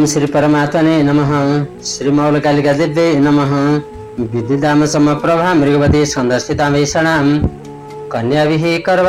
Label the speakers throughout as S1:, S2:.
S1: ओम श्री परमात्मने नमः। श्री मौलकालिका देव्यै नमः। विद्युदामसम प्रभा मृगवती छन्दस्थितामेषणां कन्याभिः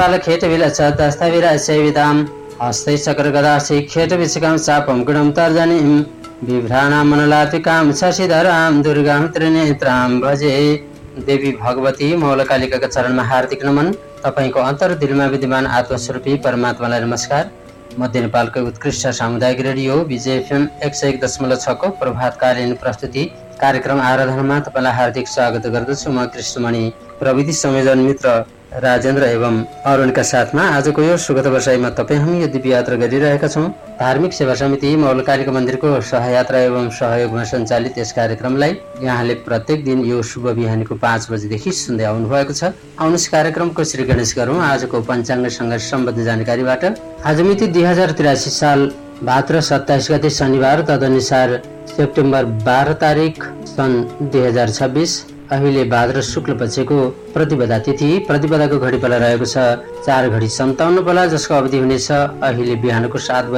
S1: करवालखेटविलसतस्थविरासेवितां हस्तै चक्रगदासि खेटविशिकां चापं गुणं तर्जनीं बिभ्राणां मनलात्मिकां शशिधरां दुर्गां त्रिनेत्रां भजे। देवी भगवती मौलकालिकाका चरणमा हार्दिक नमन। तपाईको अन्तर्दिलमा विद्यमान आत्मस्वरूपी परमात्मालाई नमस्कार। मध्य नेपालको उत्कृष्ट सामुदायिक रेडियो विजय एफएम 101.6 को प्रभातकालीन प्रस्तुति कार्यक्रम आराधनामा तपाईलाई हार्दिक स्वागत गर्दछु। म कृष्णमणि प्रविधि संयोजन मित्र राजेन्द्र एवं अरुणका साथमा आजको यो सुगत वर्षाइमा तपाईँ हामी यो दिव्य यात्रा गरिरहेका छौँ। धार्मिक सेवा समिति मौलकालिका मन्दिरको सहयात्रा एवं सहयोगमा सञ्चालित यस कार्यक्रमलाई यहाँले प्रत्येक दिन यो शुभ बिहानीको 5 बजेदेखि सुन्दै आउनु भएको छ। आउनुहोस् कार्यक्रमको श्री गणेश गरौँ आजको पञ्चाङ्गसँग सम्बद्ध जानकारीबाट। आज मिति 2083 साल भाद्र 27 गते शनिबार, तदनुसार सेप्टेम्बर 12 तारिक सन् 2026। अहिले भाद्र शुक्ल पक्षको प्रतिपदा तिथि। प्रतिपदाको घडीपाला रहेको छ 4:57 बेला, जसको अवधि हुनेछ अहिले बिहानको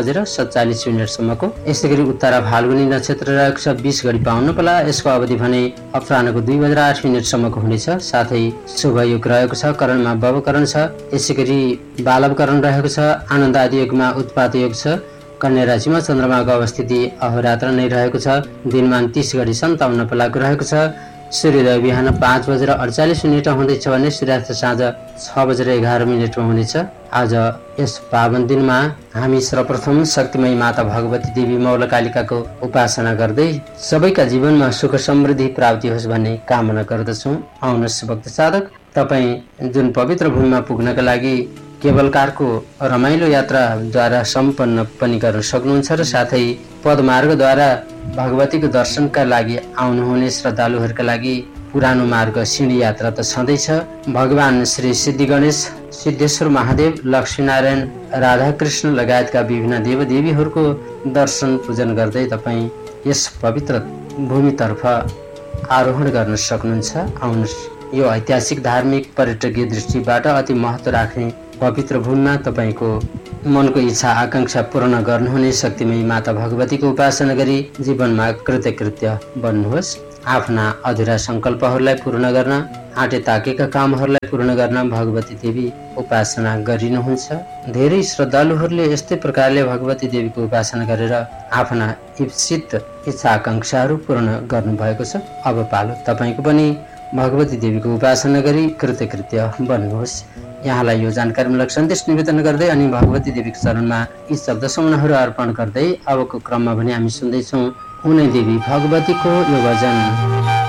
S1: 7:47 यसै गरी उत्तरा फाल्गुनी नक्षत्र रहेको छ 20:52 बेला, यसको अवधि भने अपराह्नको 2:08 हुनेछ। साथै शुभ योग रहेको छ, करणमा भवकरण छ। यसै गरी बालवकरण रहेको छ। आनन्द आदि योगमा उत्पात योग छ। कन्या राशिमा चन्द्रमाको अवस्थिति अहोरात्र नै रहेको छ। दिनमान 30:57 बेलाको रहेको छ। सूर्योदय बिहान 5:48 हुँदैछ भने सूर्यास्त साँझ 6:11 हुनेछ। आज यस पावन दिनमा हामी सर्वप्रथम शक्तिमयी माता भगवती देवी मौलकालिकाको उपासना गर्दै सबैका जीवनमा सुख समृद्धि प्राप्ति होस् भन्ने कामना गर्दछौँ। आउनुहोस् भक्त साधक, तपाईँ जुन पवित्र भूमिमा पुग्नका लागि केवल कारको रमाइलो यात्राद्वारा सम्पन्न पनि गर्न सक्नुहुन्छ र साथै पदमार्गद्वारा भगवतीको दर्शनका लागि आउनुहुने श्रद्धालुहरूका लागि पुरानो मार्ग सिँढी यात्रा त छँदैछ। भगवान श्री सिद्धि गणेश, सिद्धेश्वर महादेव, लक्ष्मीनारायण, राधाकृष्ण लगायतका विभिन्न देवदेवीहरूको दर्शन पूजन गर्दै तपाईँ यस पवित्र भूमितर्फ आरोहण गर्न सक्नुहुन्छ। आउनुहोस्, यो ऐतिहासिक धार्मिक पर्यटकीय दृष्टिबाट अति महत्त्व राख्ने पवित्र भूमिमा तपाईँको मनको इच्छा आकांक्षा पूर्ण गर्नुहुने शक्तिमयी माता भगवतीको उपासना गरी जीवनमा कृतकृत्य बन्नुहोस्। आफ्ना अधुरा सङ्कल्पहरूलाई पूर्ण गर्न, आँटे ताकेका कामहरूलाई पूर्ण गर्न भगवती देवी उपासना गरिनुहुन्छ। धेरै श्रद्धालुहरूले यस्तै प्रकारले भगवती देवीको उपासना गरेर आफ्ना इप्सित इच्छा आकांक्षाहरू पूर्ण गर्नुभएको छ। अब पालो तपाईँको पनि भगवती देवीको उपासना गरी कृतकृत्य बन्नुहोस्। यहाँलाई यो जानकारीमूलक सन्देश निवेदन गर्दै अनि भगवती देवीको चरणमा यी शब्द सुमनहरू अर्पण गर्दै अबको क्रममा भने हामी सुन्दैछौँ उनै देवी भगवतीको यो भजन।